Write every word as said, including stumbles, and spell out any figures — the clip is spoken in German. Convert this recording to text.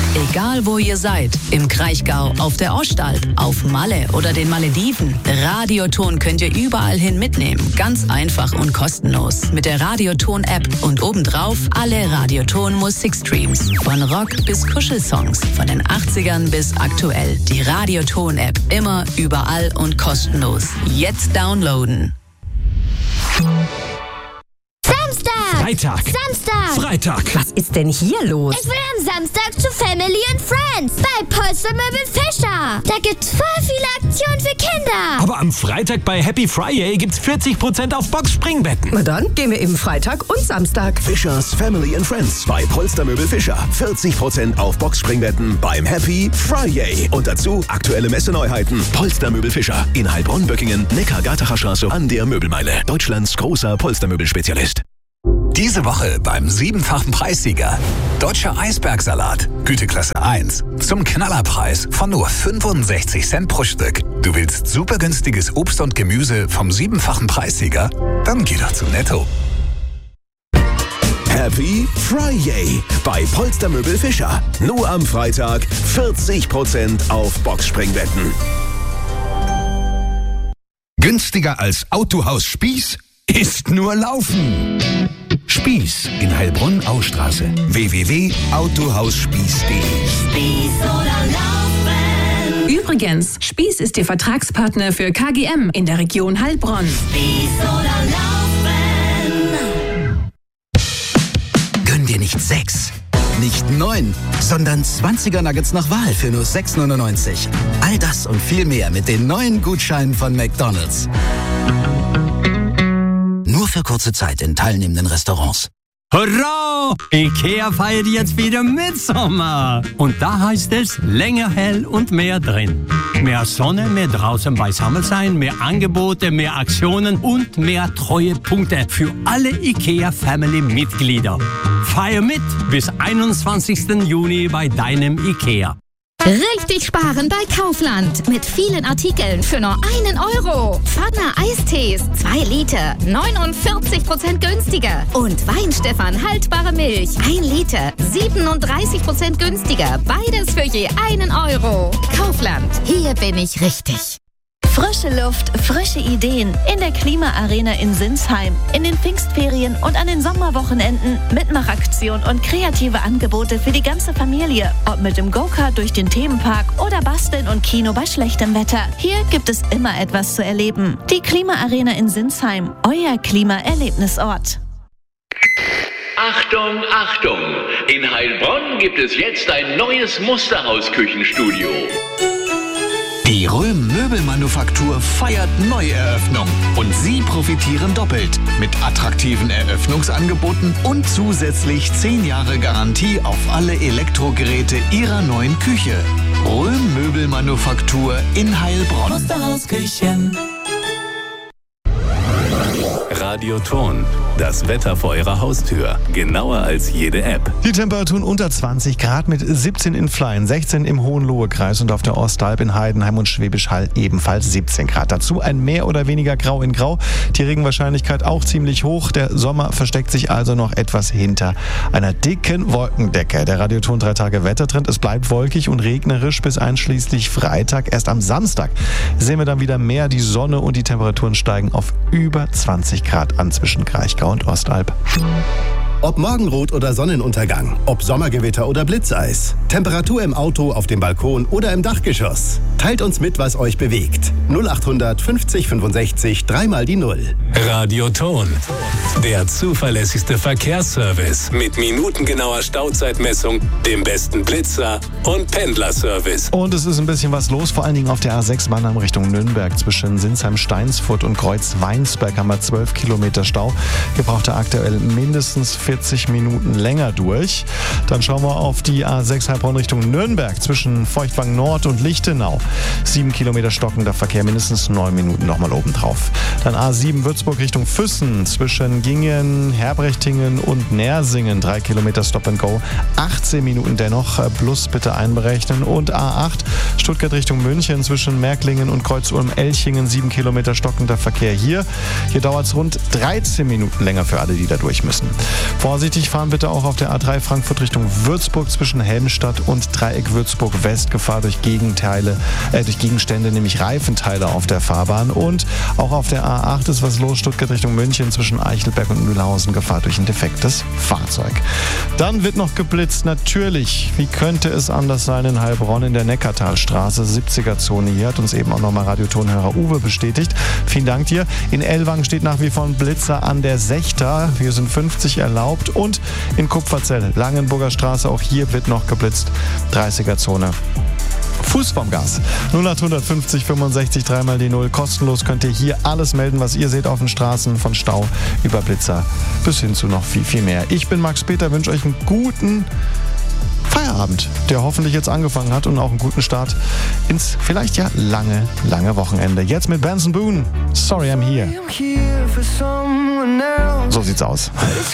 Egal wo ihr seid, im Kraichgau, auf der Ostalb, auf Malle oder den Malediven, Radioton könnt ihr überall hin mitnehmen. Ganz einfach und kostenlos. Mit der Radioton-App und obendrauf alle Radioton-Musikstreams. Von Rock bis Kuschelsongs, von den achtzigern bis aktuell. Die Radioton-App immer, überall und kostenlos. Jetzt downloaden. Samstag! Freitag! Samstag! Freitag! Was ist denn hier los? Ich will am Samstag zu Family and Friends bei Polstermöbel Fischer. Da gibt's voll viele Aktionen für Kinder. Aber am Freitag bei Happy Friday gibt's vierzig Prozent auf Boxspringbetten. Na dann gehen wir eben Freitag und Samstag. Fischers Family and Friends bei Polstermöbel Fischer. vierzig Prozent auf Boxspringbetten beim Happy Friday. Und dazu aktuelle Messeneuheiten. Polstermöbel Fischer in Heilbronn, Böckingen, Neckar-Gartacher Straße an der Möbelmeile. Deutschlands großer Polstermöbelspezialist. Diese Woche beim siebenfachen Preissieger. Deutscher Eisbergsalat, Güteklasse eins. Zum Knallerpreis von nur fünfundsechzig Cent pro Stück. Du willst super günstiges Obst und Gemüse vom siebenfachen Preissieger? Dann geh doch zu Netto. Happy Friday bei Polstermöbel Fischer. Nur am Freitag vierzig Prozent auf Boxspringbetten. Günstiger als Autohaus Spieß ist nur Laufen. Spieß in Heilbronn-Austraße. w w w punkt autohausspieß punkt de. Spieß oder Laufen. Übrigens, Spieß ist Ihr Vertragspartner für K G M in der Region Heilbronn. Spieß oder Laufen. Gönn dir nicht sechs, nicht neun, sondern zwanziger Nuggets nach Wahl für nur sechs neunundneunzig. All das und viel mehr mit den neuen Gutscheinen von McDonald's. Nur für kurze Zeit in teilnehmenden Restaurants. Hurra! Ikea feiert jetzt wieder Mitsommer. Und da heißt es länger hell und mehr drin. Mehr Sonne, mehr draußen beisammen sein, mehr Angebote, mehr Aktionen und mehr Treuepunkte für alle Ikea-Family-Mitglieder. Feier mit bis einundzwanzigsten Juni bei deinem Ikea. Richtig sparen bei Kaufland. Mit vielen Artikeln für nur einen Euro. Pfanne Eistees, zwei Liter, neunundvierzig Prozent günstiger. Und Weinstefan haltbare Milch, ein Liter, siebenunddreißig Prozent günstiger. Beides für je einen Euro. Kaufland, hier bin ich richtig. Frische Luft, frische Ideen in der Klimaarena in Sinsheim. In den Pfingstferien und an den Sommerwochenenden Mitmachaktion und kreative Angebote für die ganze Familie. Ob mit dem Go-Kart durch den Themenpark oder Basteln und Kino bei schlechtem Wetter. Hier gibt es immer etwas zu erleben. Die Klimaarena in Sinsheim, euer Klimaerlebnisort. Achtung, Achtung! In Heilbronn gibt es jetzt ein neues Musterhaus-Küchenstudio. Die Röhm Möbelmanufaktur feiert Neueröffnung und Sie profitieren doppelt mit attraktiven Eröffnungsangeboten und zusätzlich zehn Jahre Garantie auf alle Elektrogeräte Ihrer neuen Küche. Röhm Möbelmanufaktur in Heilbronn. Musterhausküchen. Radioton, das Wetter vor Ihrer Haustür. Genauer als jede App. Die Temperaturen unter zwanzig Grad mit siebzehn in Fleien, sechzehn im Hohenlohe-Kreis und auf der Ostalb in Heidenheim und Schwäbisch Hall ebenfalls siebzehn Grad. Dazu ein mehr oder weniger Grau in Grau. Die Regenwahrscheinlichkeit auch ziemlich hoch. Der Sommer versteckt sich also noch etwas hinter einer dicken Wolkendecke. Der Radioton drei Tage Wettertrend. Es bleibt wolkig und regnerisch bis einschließlich Freitag. Erst am Samstag sehen wir dann wieder mehr die Sonne und die Temperaturen steigen auf über zwanzig Grad an zwischen Kraichgau und Ostalb. Ob Morgenrot oder Sonnenuntergang, ob Sommergewitter oder Blitzeis, Temperatur im Auto, auf dem Balkon oder im Dachgeschoss. Teilt uns mit, was euch bewegt. null achthundert fünfzig fünfundsechzig, dreimal die Null. Radioton, der zuverlässigste Verkehrsservice mit minutengenauer Stauzeitmessung, dem besten Blitzer und Pendlerservice. Und es ist ein bisschen was los, vor allen Dingen auf der A sechs Mannheim Richtung Nürnberg. Zwischen Sinsheim-Steinsfurt und Kreuz-Weinsberg haben wir zwölf Kilometer Stau. Ihr braucht da aktuell mindestens vierzig Minuten länger durch. Dann schauen wir auf die A sechs Heilbronn Richtung Nürnberg zwischen Feuchtwang Nord und Lichtenau. Sieben Kilometer stockender Verkehr, mindestens neun Minuten nochmal obendrauf. Dann A sieben Würzburg Richtung Füssen zwischen Gingen, Herbrechtingen und Nersingen. Drei Kilometer Stop and Go, achtzehn Minuten dennoch, plus bitte einberechnen. Und A acht Stuttgart Richtung München zwischen Märklingen und Kreuz-Ulm-Elchingen. Sieben Kilometer stockender Verkehr hier. Hier dauert es rund dreizehn Minuten länger für alle, die da durch müssen. Vorsichtig fahren bitte auch auf der A drei Frankfurt Richtung Würzburg zwischen Helmstadt und Dreieck Würzburg West. Gefahr durch Gegenteile, äh, durch Gegenstände, nämlich Reifenteile auf der Fahrbahn. Und auch auf der A acht ist was los, Stuttgart Richtung München zwischen Eichelberg und Mühlhausen. Gefahr durch ein defektes Fahrzeug. Dann wird noch geblitzt, natürlich. Wie könnte es anders sein in Heilbronn in der Neckartalstraße, siebziger Zone. Hier hat uns eben auch nochmal Radiotonhörer Uwe bestätigt. Vielen Dank dir. In Ellwangen steht nach wie vor ein Blitzer an der Sechter. Hier sind fünfzig erlaubt. Und in Kupferzell, Langenburger Straße, auch hier wird noch geblitzt. dreißiger Zone. Fuß vom Gas. null acht fünfzig fünfundsechzig dreimal die null. Kostenlos könnt ihr hier alles melden, was ihr seht auf den Straßen, von Stau über Blitzer bis hin zu noch viel, viel mehr. Ich bin Max Peter, wünsche euch einen guten Feierabend, der hoffentlich jetzt angefangen hat, und auch einen guten Start ins vielleicht ja lange, lange Wochenende. Jetzt mit Benson Boone. Sorry, I'm here. So sieht's aus.